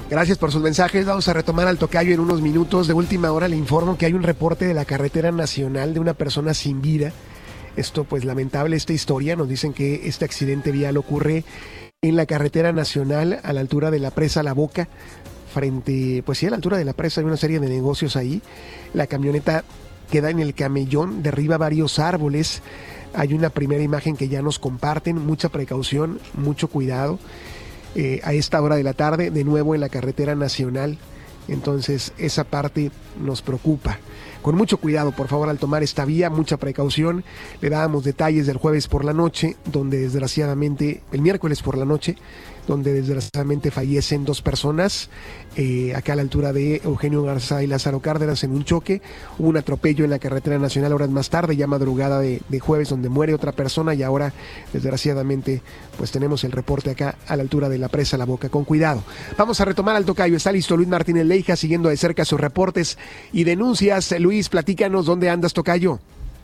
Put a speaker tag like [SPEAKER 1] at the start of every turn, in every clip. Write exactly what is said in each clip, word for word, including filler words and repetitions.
[SPEAKER 1] Gracias por sus mensajes. Vamos a retomar al tocayo en unos minutos. De última hora le informo que hay un reporte de la carretera nacional de una persona sin vida. Esto, pues, lamentable esta historia. Nos dicen que este accidente vial ocurre en la carretera nacional a la altura de la presa La Boca. Frente, pues sí, a la altura de la presa hay una serie de negocios ahí. La camioneta queda en el camellón, derriba varios árboles. Hay una primera imagen que ya nos comparten. Mucha precaución, mucho cuidado. Eh, a esta hora de la tarde, de nuevo en la carretera nacional. Entonces esa parte nos preocupa. Con mucho cuidado, por favor, al tomar esta vía, mucha precaución. Le dábamos detalles del jueves por la noche, donde desgraciadamente, el miércoles por la noche, donde desgraciadamente fallecen dos personas, eh, acá a la altura de Eugenio Garza y Lázaro Cárdenas en un choque. Hubo un atropello en la carretera nacional horas más tarde, ya madrugada de, de jueves, donde muere otra persona, y ahora desgraciadamente pues tenemos el reporte acá a la altura de la presa La Boca. Con cuidado. Vamos a retomar al tocayo. Está listo Luis Martínez Leija siguiendo de cerca sus reportes y denuncias. Luis, platícanos, ¿dónde andas, tocayo?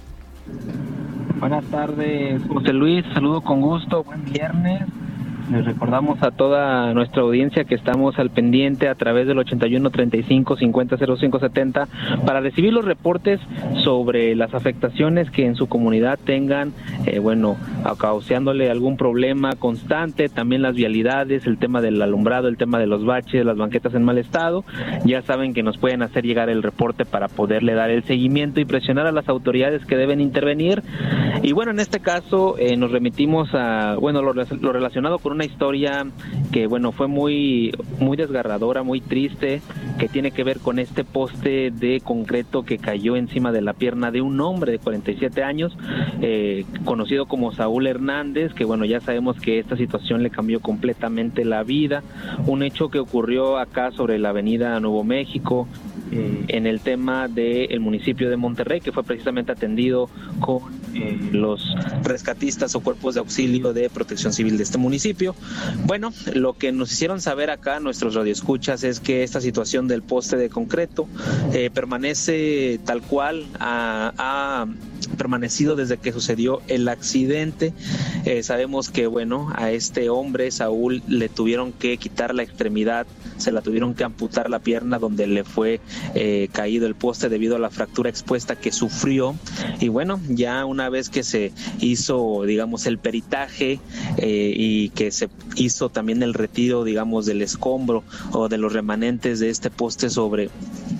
[SPEAKER 2] Buenas tardes, José Luis, saludo con gusto, buen viernes. Les recordamos a toda nuestra audiencia que estamos al pendiente a través del ochenta y uno, treinta y cinco, cincuenta, cero cinco, setenta para recibir los reportes sobre las afectaciones que en su comunidad tengan, eh, bueno, causándole algún problema constante, también las vialidades, el tema del alumbrado, el tema de los baches, las banquetas en mal estado. Ya saben que nos pueden hacer llegar el reporte para poderle dar el seguimiento y presionar a las autoridades que deben intervenir. Y bueno, en este caso eh, nos remitimos a, bueno, lo, lo relacionado con una historia que, bueno, fue muy muy desgarradora, muy triste, que tiene que ver con este poste de concreto que cayó encima de la pierna de un hombre de cuarenta y siete años, eh, conocido como Saúl Hernández, que, bueno, ya sabemos que esta situación le cambió completamente la vida. Un hecho que ocurrió acá sobre la avenida Nuevo México, eh, en el tema del municipio de Monterrey, que fue precisamente atendido con eh, los rescatistas o cuerpos de auxilio de Protección Civil de este municipio. Bueno, lo que nos hicieron saber acá nuestros radioescuchas es que esta situación del poste de concreto eh, permanece tal cual, ha, ha permanecido desde que sucedió el accidente. Eh, sabemos que, bueno, a este hombre, Saúl, le tuvieron que quitar la extremidad, se la tuvieron que amputar la pierna donde le fue eh, caído el poste debido a la fractura expuesta que sufrió. Y bueno, ya una vez que se hizo, digamos, el peritaje eh, y que se hizo también el retiro, digamos, del escombro o de los remanentes de este poste sobre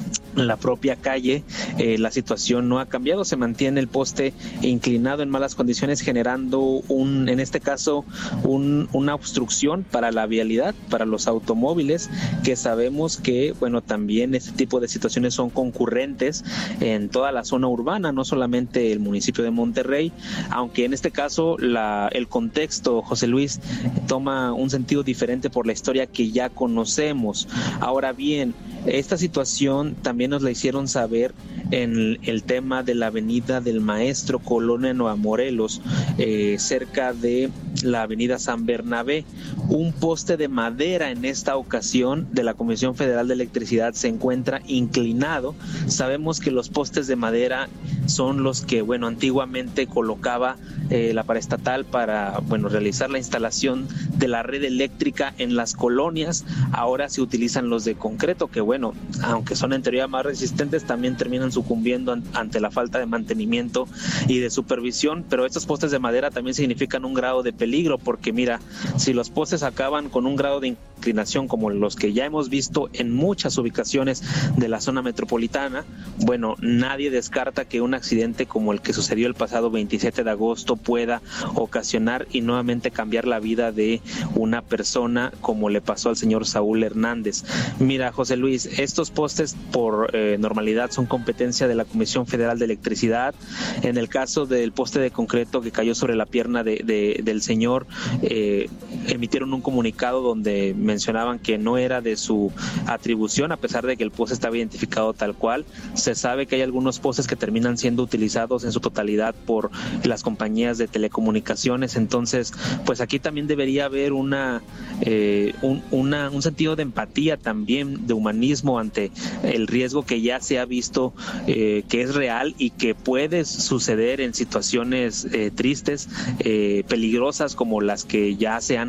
[SPEAKER 2] la propia calle, eh, la situación no ha cambiado, se mantiene el poste inclinado en malas condiciones, generando un, en este caso, un, una obstrucción para la vialidad, para los automóviles, que sabemos que, bueno, también este tipo de situaciones son concurrentes en toda la zona urbana, no solamente el municipio de Monterrey, aunque en este caso la, el contexto, José Luis, toma un sentido diferente por la historia que ya conocemos. Ahora bien, esta situación también nos la hicieron saber en el tema de la avenida del Maestro, Colonia Nueva Morelos, eh, cerca de la avenida San Bernabé. Un poste de madera en esta ocasión de la Comisión Federal de Electricidad se encuentra inclinado. Sabemos que los postes de madera son los que, bueno, antiguamente colocaba eh, la paraestatal para, bueno, realizar la instalación de la red eléctrica en las colonias. Ahora se utilizan los de concreto, que, bueno, aunque son en teoría más resistentes, también terminan sucumbiendo an- ante la falta de mantenimiento y de supervisión. Pero estos postes de madera también significan un grado de peligro, porque mira, si los postes acaban con un grado de inclinación como los que ya hemos visto en muchas ubicaciones de la zona metropolitana, bueno, nadie descarta que un accidente como el que sucedió el pasado veintisiete de agosto pueda ocasionar y nuevamente cambiar la vida de una persona, como le pasó al señor Saúl Hernández. Mira, José Luis, estos postes por eh, normalidad son competencia de la Comisión Federal de Electricidad. En el caso del poste de concreto que cayó sobre la pierna de, de, del señor, eh, emitieron un comunicado donde mencionaban que no era de su atribución, a pesar de que el poste estaba identificado tal cual. Se sabe que hay algunos postes que terminan siendo utilizados en su totalidad por las compañías de telecomunicaciones. Entonces, pues aquí también debería haber una, eh, un, una, un sentido de empatía también, de humanismo ante el riesgo que ya se ha visto, eh, que es real y que puede suceder en situaciones eh, tristes, eh, peligrosas, como las que ya se han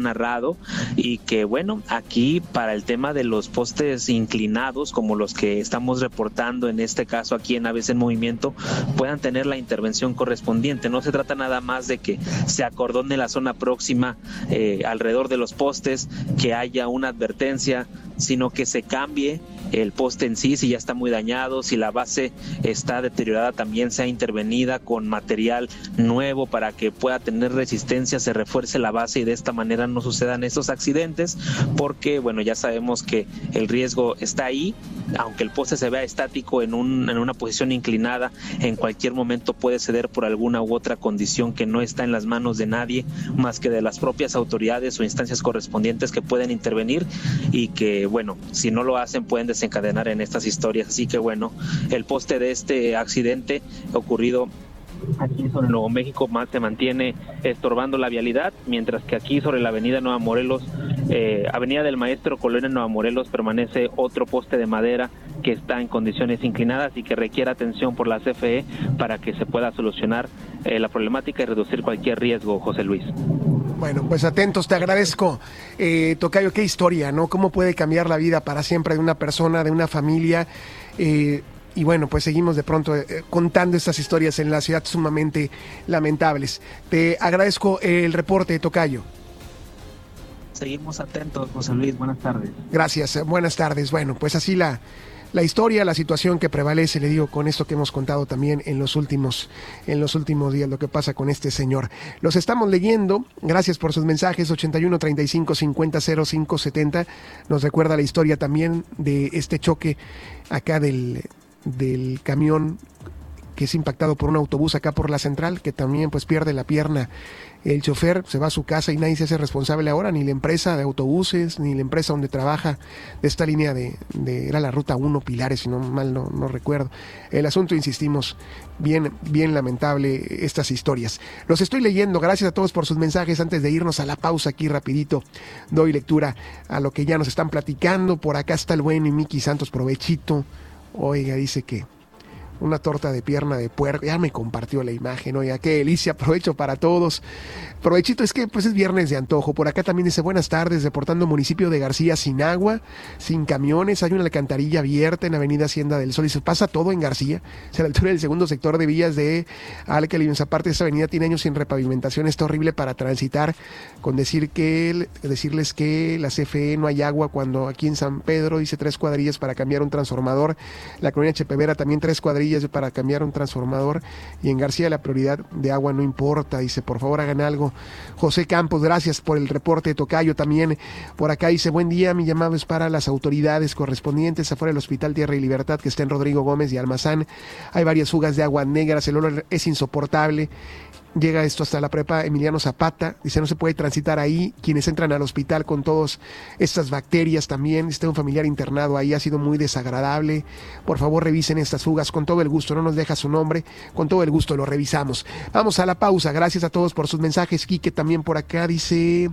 [SPEAKER 2] narrado, y que bueno, aquí para el tema de los postes inclinados como los que estamos reportando en este caso aquí en A B C en Movimiento, puedan tener la intervención correspondiente. No se trata nada más de que se acordone la zona próxima eh, alrededor de los postes, que haya una advertencia, sino que se cambie el poste en sí, si ya está muy dañado, si la base está deteriorada, también sea intervenida con material nuevo para que pueda tener resistencia, se refuerce la base y de esta manera no sucedan estos accidentes, porque bueno, ya sabemos que el riesgo está ahí, aunque el poste se vea estático en, un, en una posición inclinada, en cualquier momento puede ceder por alguna u otra condición que no está en las manos de nadie más que de las propias autoridades o instancias correspondientes que pueden intervenir, y que bueno, si no lo hacen pueden desencadenar en estas historias. Así que bueno, el poste de este accidente ocurrido aquí sobre Nuevo México más se mantiene estorbando la vialidad, mientras que aquí sobre la avenida Nueva Morelos, eh, avenida del Maestro Colonia Nueva Morelos, permanece otro poste de madera que está en condiciones inclinadas y que requiere atención por la C F E para que se pueda solucionar eh, la problemática y reducir cualquier riesgo, José Luis.
[SPEAKER 1] Bueno, pues atentos, te agradezco. Eh, Tocayo, qué historia, ¿no? Cómo puede cambiar la vida para siempre de una persona, de una familia. Eh, y bueno, pues seguimos de pronto eh, contando estas historias en la ciudad sumamente lamentables. Te agradezco el reporte, Tocayo.
[SPEAKER 2] Seguimos atentos, José Luis. Buenas tardes.
[SPEAKER 1] Gracias, buenas tardes. Bueno, pues así la... La historia, la situación que prevalece, le digo, con esto que hemos contado también en los últimos, en los últimos días, lo que pasa con este señor. Los estamos leyendo, gracias por sus mensajes, ochenta y uno, treinta y cinco, cincuenta, cero cinco, setenta. Nos recuerda la historia también de este choque acá del, del camión que es impactado por un autobús acá por la central, que también pues pierde la pierna. El chofer se va a su casa y nadie se hace responsable ahora, ni la empresa de autobuses, ni la empresa donde trabaja de esta línea de, de era la ruta uno Pilares, si no mal no, no recuerdo. El asunto, insistimos, bien, bien lamentable estas historias. Los estoy leyendo, gracias a todos por sus mensajes. Antes de irnos a la pausa aquí rapidito, doy lectura a lo que ya nos están platicando. Por acá está el buen Miki Santos, provechito. Oiga, dice que una torta de pierna de puerco, ya me compartió la imagen, oiga, qué delicia, provecho para todos. Provechito, es que pues es viernes de antojo. Por acá también dice, buenas tardes, reportando municipio de García sin agua, sin camiones, hay una alcantarilla abierta en Avenida Hacienda del Sol, y se pasa todo en García, a la altura del segundo sector de vías de Alcalines. Aparte, esta avenida tiene años sin repavimentación, está horrible para transitar, con decir que decirles que la C F E no hay agua, cuando aquí en San Pedro dice tres cuadrillas para cambiar un transformador, la colonia Chepevera también tres cuadrillas para cambiar un transformador, y en García la prioridad de agua no importa. Dice, por favor hagan algo. José Campos, gracias por el reporte. Tocayo también por acá dice, buen día, mi llamado es para las autoridades correspondientes afuera del Hospital Tierra y Libertad que está en Rodrigo Gómez y Almazán. Hay varias fugas de agua negras, el olor es insoportable. Llega esto hasta la prepa Emiliano Zapata, dice, no se puede transitar ahí, quienes entran al hospital con todas estas bacterias también, está un familiar internado ahí, ha sido muy desagradable, por favor revisen estas fugas, con todo el gusto, no nos deja su nombre, con todo el gusto lo revisamos. Vamos a la pausa, gracias a todos por sus mensajes. Quique también por acá dice,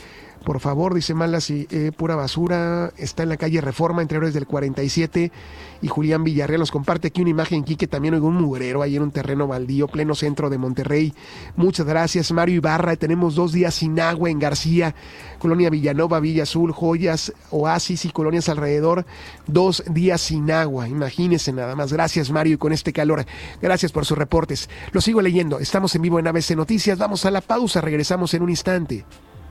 [SPEAKER 1] por favor, dice Malas y eh, pura basura, está en la calle Reforma, entre horas del cuarenta y siete, y Julián Villarreal nos comparte aquí una imagen, Quique, también oigo un mugrero ahí en un terreno baldío, pleno centro de Monterrey. Muchas gracias, Mario Ibarra. Tenemos dos días sin agua en García, Colonia Villanova, Villa Azul, Joyas, Oasis y colonias alrededor, dos días sin agua, imagínense nada más. Gracias, Mario, y con este calor, gracias por sus reportes. Lo sigo leyendo, estamos en vivo en A B C Noticias, vamos a la pausa, regresamos en un instante.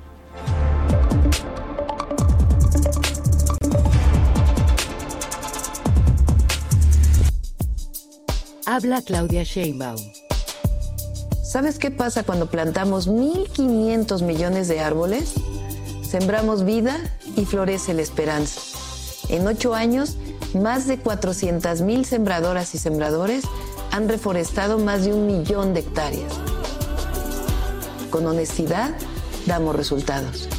[SPEAKER 3] Habla Claudia Sheinbaum.
[SPEAKER 4] ¿Sabes qué pasa cuando plantamos mil quinientos millones de árboles? Sembramos vida y florece la esperanza. En ocho años, más de cuatrocientas mil sembradoras y sembradores han reforestado más de un millón de hectáreas. Con honestidad, damos resultados.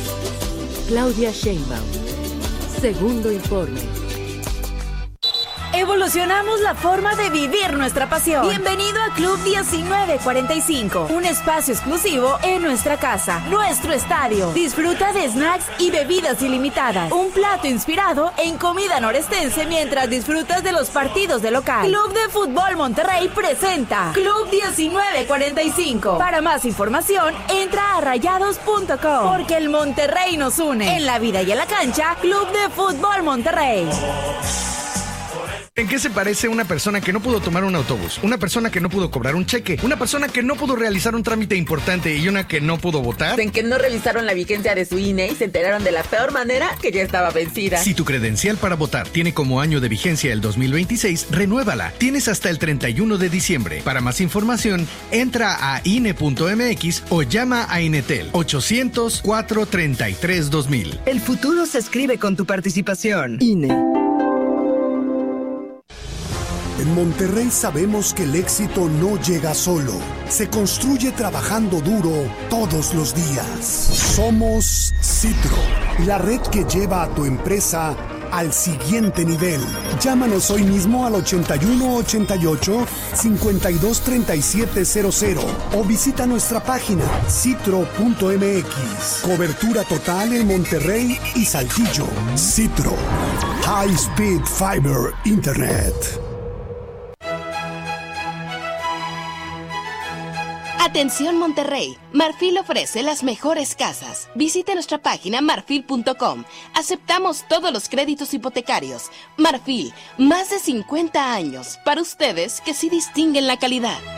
[SPEAKER 3] Claudia Sheinbaum. Segundo informe.
[SPEAKER 5] Evolucionamos la forma de vivir nuestra pasión. Bienvenido a Club diecinueve cuarenta y cinco, un espacio exclusivo en nuestra casa, nuestro estadio. Disfruta de snacks y bebidas ilimitadas. Un plato inspirado en comida norestense mientras disfrutas de los partidos de local. Club de Fútbol Monterrey presenta Club diecinueve cuarenta y cinco. Para más información, entra a rayados punto com, porque el Monterrey nos une. En la vida y en la cancha, Club de Fútbol Monterrey.
[SPEAKER 6] ¿En qué se parece una persona que no pudo tomar un autobús? Una persona que no pudo cobrar un cheque, una persona que no pudo realizar un trámite importante y una que no pudo votar.
[SPEAKER 7] En que no revisaron la vigencia de su I N E y se enteraron de la peor manera, que ya estaba vencida.
[SPEAKER 6] Si tu credencial para votar tiene como año de vigencia el dos mil veintiséis, renuévala. Tienes hasta el treinta y uno de diciembre. Para más información, entra a I N E punto M X o llama a Inetel ochocientos, cuatrocientos treinta y tres, dos mil.
[SPEAKER 8] El futuro se escribe con tu participación. I N E.
[SPEAKER 9] En Monterrey sabemos que el éxito no llega solo, se construye trabajando duro todos los días. Somos Citro, la red que lleva a tu empresa al siguiente nivel. Llámanos hoy mismo al ochenta y uno ochenta y ocho, cincuenta y dos treinta y siete cero cero o visita nuestra página citro punto M X. Cobertura total en Monterrey y Saltillo. Citro, High Speed Fiber Internet.
[SPEAKER 10] Atención Monterrey, Marfil ofrece las mejores casas. Visite nuestra página marfil punto com. Aceptamos todos los créditos hipotecarios. Marfil, más de cincuenta años, para ustedes que sí distinguen la calidad.